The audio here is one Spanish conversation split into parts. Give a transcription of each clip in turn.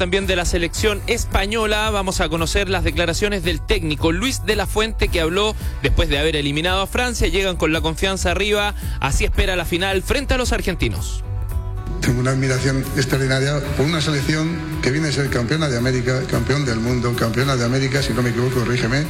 también de la selección española. Vamos a conocer las declaraciones del técnico Luis de la Fuente, que habló después de haber eliminado a Francia. Llegan con la confianza arriba, así espera la final frente a los argentinos. Tengo una admiración extraordinaria por una selección que viene a ser campeona de América, campeón del mundo, campeona de América, si no me equivoco, corrígeme,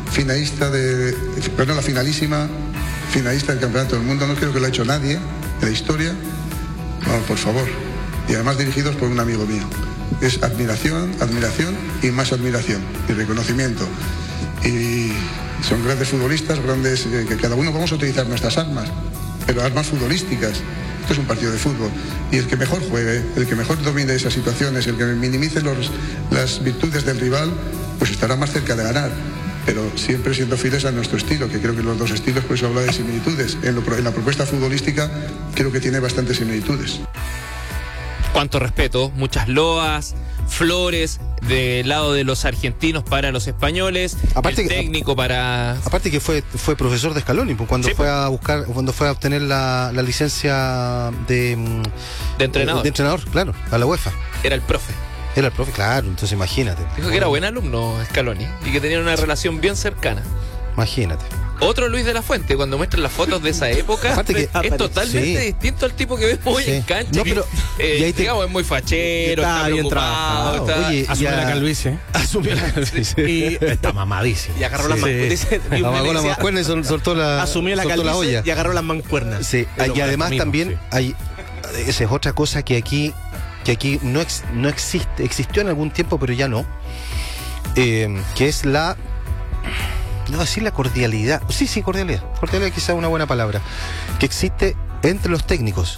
la finalísima, finalista del campeonato del mundo. No creo que lo ha hecho nadie en la historia. Vamos, por favor. Y además dirigidos por un amigo mío. Es admiración y más admiración y reconocimiento. Y son grandes futbolistas, que cada uno vamos a utilizar nuestras armas, pero armas futbolísticas. Esto es un partido de fútbol. Y el que mejor juegue, el que mejor domine esas situaciones, el que minimice las virtudes del rival, pues estará más cerca de ganar. Pero siempre siendo fieles a nuestro estilo, que creo que los dos estilos, por eso habla de similitudes. En la propuesta futbolística creo que tiene bastantes similitudes. Cuánto respeto, muchas loas, flores del lado de los argentinos para los españoles, aparte el técnico para... Aparte que fue profesor de Scaloni, cuando sí, fue a obtener la licencia de entrenador. De entrenador, claro, a la UEFA. Era el profe, claro, entonces imagínate. Dijo que era buen alumno Scaloni y que tenían una relación bien cercana. Imagínate. Otro Luis de la Fuente, cuando muestran las fotos de esa época, es totalmente distinto al tipo que vemos hoy en cancha. No, pero, digamos, es muy fachero, está bien trabajado. Oye, asumió la calvicie. Asumió la calvicie. Y está mamadísimo. Y agarró las mancuernas. Amagó la mancuerna y soltó la asumió la calvicie olla. Y agarró las mancuernas. Sí, y además también hay... Esa es otra cosa que aquí no existe. Existió en algún tiempo, pero ya no. Que es la... No decir la cordialidad. Sí, cordialidad. Cordialidad quizá es una buena palabra. Que existe entre los técnicos.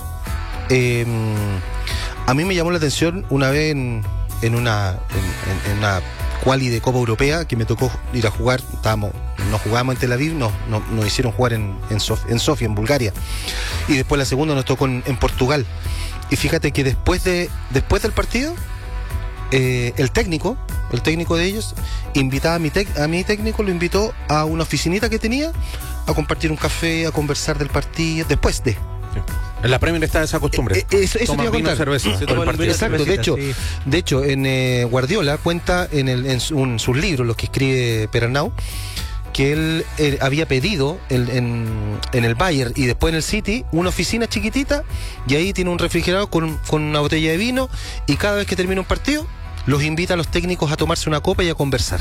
A mí me llamó la atención una vez en una quali de Copa Europea que me tocó ir a jugar. Nos jugábamos en Tel Aviv, nos hicieron jugar en Sofía, en Bulgaria. Y después la segunda nos tocó en Portugal. Y fíjate que después del partido, el técnico de ellos invitaba a mi técnico, lo invitó a una oficinita que tenía a compartir un café, a conversar del partido, después de... Sí. En la Premier está esa costumbre. Eso te iba a contar. Cerveza. Exacto, de hecho en Guardiola cuenta en sus libros, los que escribe Perarnau, que él había pedido en el Bayern y después en el City una oficina chiquitita, y ahí tiene un refrigerador con una botella de vino, y cada vez que termina un partido los invita a los técnicos a tomarse una copa y a conversar.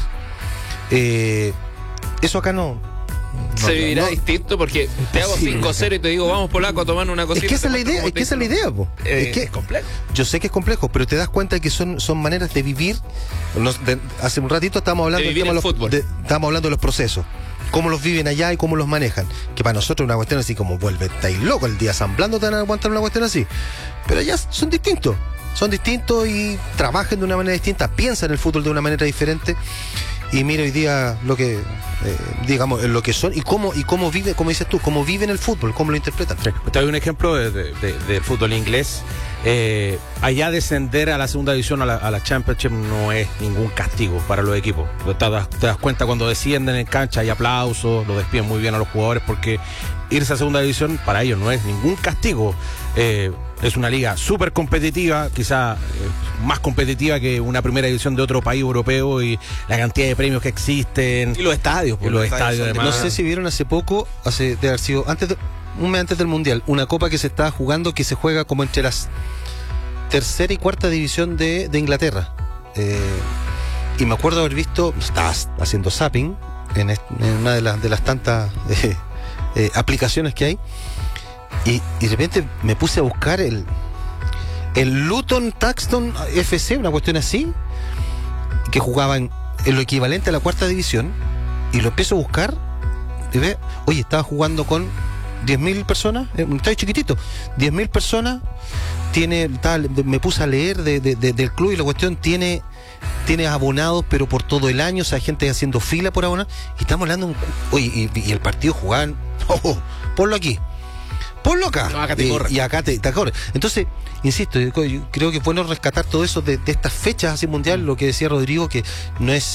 Eso acá no se vivirá distinto, porque te hago 5-0 y te digo vamos polaco a tomar una cosita. Es que esa es la idea, po. Es complejo. Yo sé que es complejo, pero te das cuenta de que son maneras de vivir. Hace un ratito estábamos hablando estábamos hablando de los procesos, cómo los viven allá y cómo los manejan, que para nosotros una cuestión así como vuelve, estáis loco el día asamblando, te van a aguantar una cuestión así, pero allá son distintos y trabajan de una manera distinta, piensan el fútbol de una manera diferente. Y mira hoy día lo que, digamos, lo que son y cómo vive, como dices tú, cómo viven el fútbol, cómo lo interpretan. Sí. Te doy un ejemplo del fútbol inglés. Allá descender a la segunda división, a la Championship, no es ningún castigo para los equipos. Te das cuenta cuando descienden en cancha, hay aplausos, lo despiden muy bien a los jugadores, porque irse a segunda división para ellos no es ningún castigo. Es una liga súper competitiva, quizá más competitiva que una primera división de otro país europeo, y la cantidad de premios que existen. Y los estadios. Los estadios además. No sé si vieron hace poco, de haber sido un mes antes del Mundial, una copa que se estaba jugando, que se juega como entre las tercera y cuarta división de Inglaterra. Y me acuerdo haber visto, estaba haciendo zapping en una de las tantas aplicaciones que hay. Y de repente me puse a buscar el Luton Taxton FC, una cuestión así, que jugaban en lo equivalente a la cuarta división, y lo empiezo a buscar y ve, oye, estaba jugando con 10.000 personas, un estadio chiquitito, 10.000 personas, me puse a leer del club, y la cuestión tiene abonados, pero por todo el año, o sea, gente haciendo fila por abonar, y estamos hablando, oye, y el partido jugaban, ponlo aquí, ponlo acá, no, acá y acá te corre. Entonces, insisto, yo creo que es bueno rescatar todo eso de estas fechas así mundial, lo que decía Rodrigo, que no es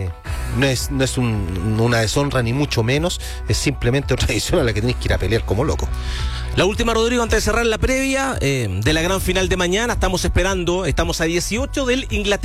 una deshonra ni mucho menos, es simplemente otra edición a la que tenés que ir a pelear como loco. La última, Rodrigo, antes de cerrar la previa de la gran final de mañana, estamos a 18 del Inglaterra.